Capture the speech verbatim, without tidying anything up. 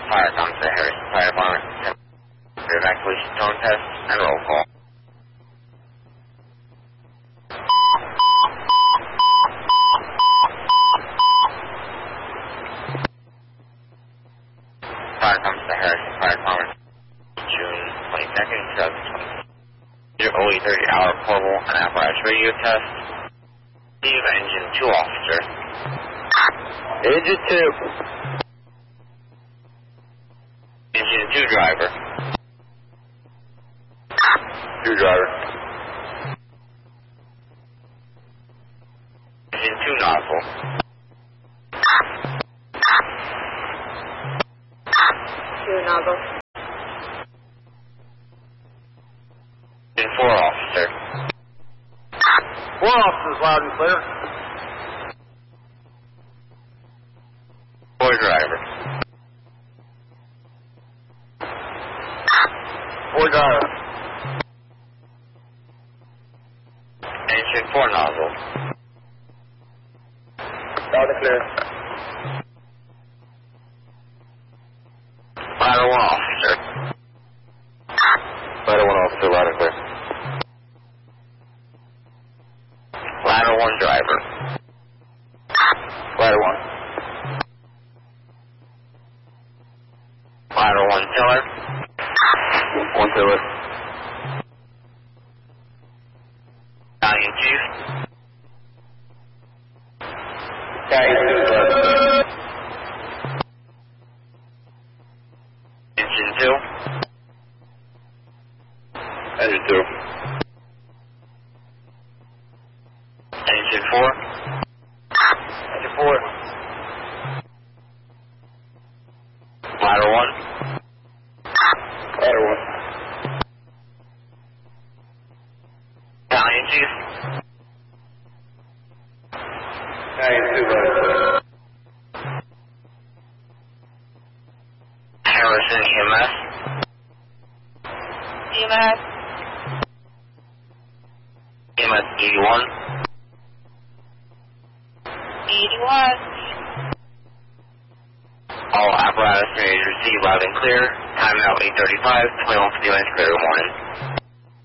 Fire comes to Harrison Fire Department. Your evacuation tone test and roll call. Fire comes to Harrison Fire Department. June twenty-second, twenty twenty. Your O E thirty hour portable and apparatus radio test. Steve, engine two officer. Engine two. Engine two driver. Two driver. Engine two nozzle. Two nozzle. Engine four officer. Four officers loud and clear. Four driver. Four driver. Engine four nozzle. Loud and clear. Ladder one officer. Ladder one officer, loud and clear. Ladder one driver. Ladder one. Ladder one tiller. One tiller. Battalion chief. Battalion two, sir. Engine two. Engine two. Engine four. Engine four. Ladder one. Ladder one. Battalion chief. Battalion two, loud and clear. Harrison E M S. E M S. E M S eighty-one. eighty-one. All apparatus may receive loud and clear. Time now eight thirty-five. twenty-one fifty minutes clear. Good morning.